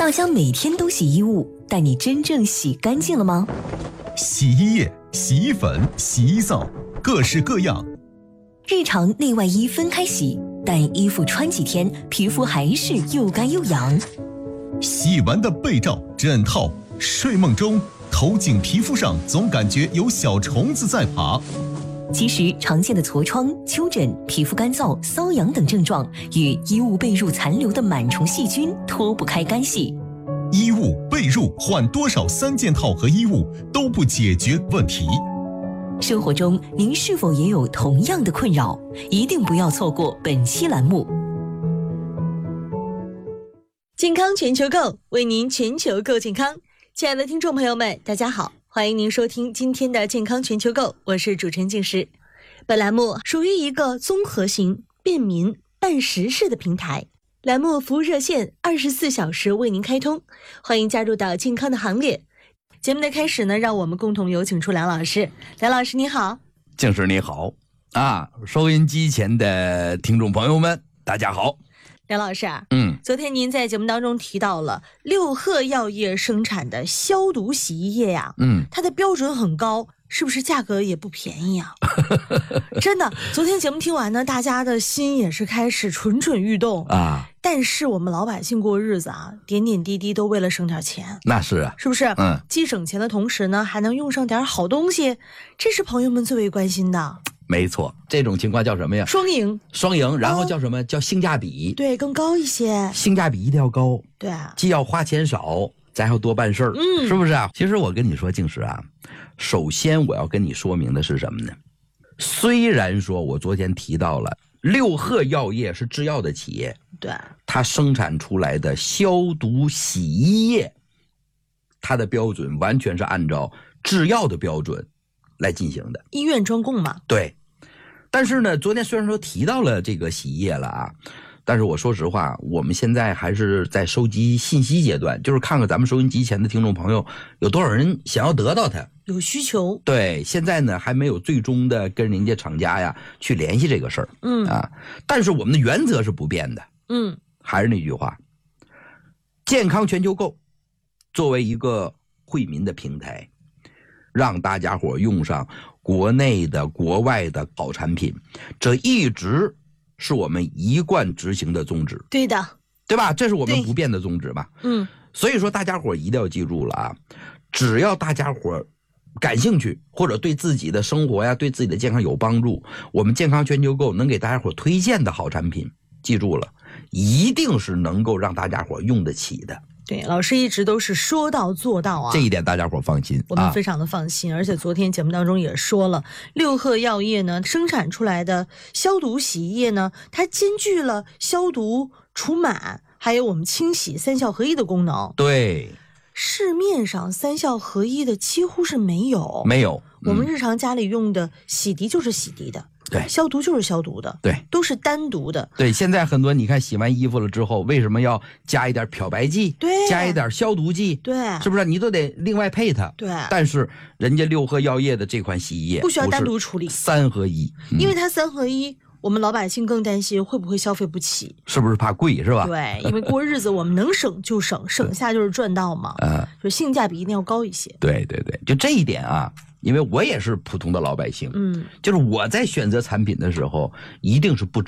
大家每天都洗衣物，但你真正洗干净了吗？ 洗衣液、洗衣粉、洗衣皂，各式各样。 日常内外衣分开洗，但衣服穿几天，皮肤还是又干又痒。 洗完的被罩、枕套，睡梦中头颈皮肤上总感觉有小虫子在爬。 其实常见的痤疮、丘疹、皮肤干燥、瘙痒等症状与衣物被褥残留的螨虫细菌脱不开干系。 衣物、被褥换多少3件套和衣物都不解决问题。 生活中您是否也有同样的困扰？一定不要错过本期栏目。 健康全球购，为您全球购健康。亲爱的听众朋友们，大家好，欢迎您收听今天的健康全球购，我是主持人静诗。本栏目属于一个综合型、便民、办实事的平台，栏目服务热线24小时为您开通，欢迎加入到健康的行列。节目的开始呢，让我们共同有请出梁老师。梁老师你好。 静诗你好啊，收音机前的听众朋友们大家好。 梁老师啊，昨天您在节目当中提到了六贺药业生产的消毒洗衣液呀，它的标准很高，是不是价格也不便宜啊？真的，昨天节目听完呢，大家的心也是开始蠢蠢欲动啊。但是我们老百姓过日子啊，点点滴滴都为了省点钱， 那是啊， 是不是？既省钱的同时呢，还能用上点好东西，这是朋友们最为关心的。 没错，这种情况叫什么呀？ 双赢， 然后叫什么？叫性价比。 对，更高一些。 性价比一定要高。 对啊， 既要花钱少，咱还要多办事儿，是不是啊？其实我跟你说，静诗啊，首先我要跟你说明的是什么呢？虽然说我昨天提到了六贺药业是制药的企业， 对， 它生产出来的消毒洗衣液，它的标准完全是按照制药的标准来进行的， 医院专供嘛。 对，但是呢，昨天虽然说提到了这个洗衣液了啊，但是我说实话，我们现在还是在收集信息阶段，就是看看咱们收音机前的听众朋友有多少人想要得到它， 有需求。 对，现在呢还没有最终的跟人家厂家呀去联系这个事儿，但是我们的原则是不变的，还是那句话，健康全球购作为一个惠民的平台，让大家伙用上国内的国外的好产品，这一直是我们一贯执行的宗旨。 对的， 对吧？这是我们不变的宗旨吧。所以说大家伙一定要记住了啊，只要大家伙感兴趣，或者对自己的生活呀，对自己的健康有帮助，我们健康全球购能给大家伙推荐的好产品，记住了，一定是能够让大家伙用得起的。 对，老师一直都是说到做到啊， 这一点大家伙放心， 我们非常的放心。而且昨天节目当中也说了，六贺药业呢生产出来的消毒洗衣液呢，它兼具了消毒、除螨，还有我们清洗3效合一的功能。 对， 市面上3效合一的几乎是没有。我们日常家里用的洗涤就是洗涤的， 对， 消毒就是消毒的， 对， 都是单独的。 对，现在很多你看洗完衣服了之后，为什么要加一点漂白剂？ 对， 加一点消毒剂？ 对， 是不是？你都得另外配它。 对， 但是人家六贺药业的这款洗衣液不需要单独处理 ，3合一， 因为它3合一。我们老百姓更担心会不会消费不起， 是不是怕贵，是吧？ 对，因为过日子我们能省就省，省下就是赚到嘛。就性价比一定要高一些。 对，就这一点啊，因为我也是普通的老百姓，就是我在选择产品的时候，一定是不